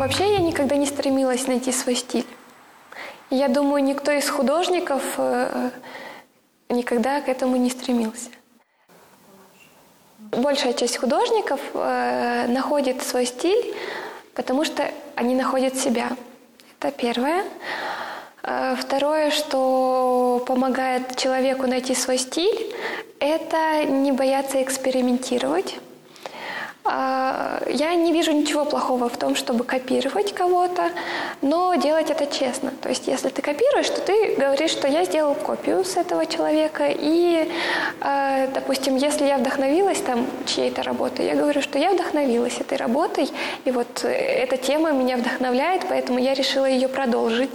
вообще я никогда не стремилась найти свой стиль. Я думаю, никто из художников никогда к этому не стремился. Большая часть художников находит свой стиль, потому что они находят себя. Это первое. Второе, что помогает человеку найти свой стиль, это не бояться экспериментировать. Я не вижу ничего плохого в том, чтобы копировать кого-то, но делать это честно. То есть, если ты копируешь, то ты говоришь, что я сделал копию с этого человека, и, допустим, если я вдохновилась там чьей-то работой, я говорю, что я вдохновилась этой работой, и вот эта тема меня вдохновляет, поэтому я решила ее продолжить.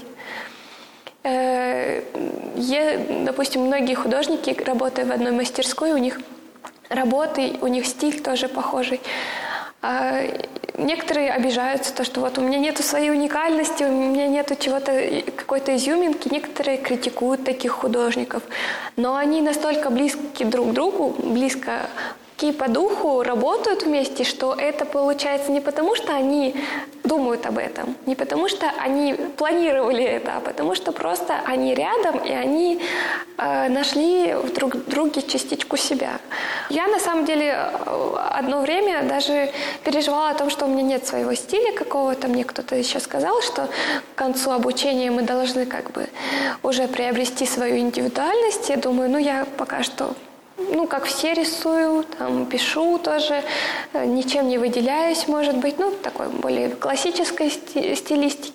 Допустим, многие художники, работая в одной мастерской, у них работы, у них стиль тоже похожий. Некоторые обижаются, то, что вот у меня нету своей уникальности, у меня нету чего-то, какой-то изюминки. Некоторые критикуют таких художников. Но они настолько близки друг к другу, близко по духу работают вместе, что это получается не потому, что они думают об этом, не потому, что они планировали это, а потому что просто они рядом, и они нашли в друг друге частичку себя. Я, на самом деле, одно время даже переживала о том, что у меня нет своего стиля какого-то. Мне кто-то еще сказал, что к концу обучения мы должны уже приобрести свою индивидуальность. Я думаю, я пока что как все рисую, пишу тоже, ничем не выделяюсь, может быть, такой более классической стилистики.